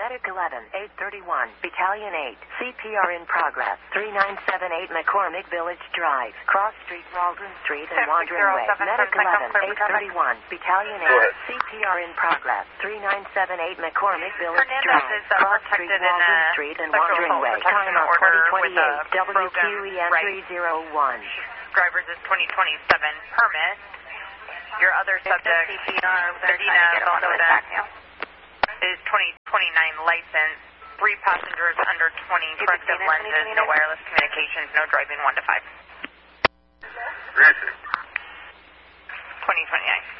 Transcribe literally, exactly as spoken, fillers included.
Medic eleven, eight thirty-one, Battalion eight, C P R in progress, three nine seven eight McCormick Village Drive, Cross Street, Waldron Street, and Wandering Way. Medic eleven, eight thirty-one, Battalion eight, C P R in progress, three nine seven eight McCormick Village Drive, Cross Street, Waldron Street, and Wandering Way. Time out twenty twenty-eight, W Q E N three zero one. Driver's is twenty twenty-seven permit. Your other subject, Medina Valdoda, is twenty twenty-nine license. Three passengers under twenty, corrective lenses, no wireless communications, no driving one to five. twenty twenty-nine.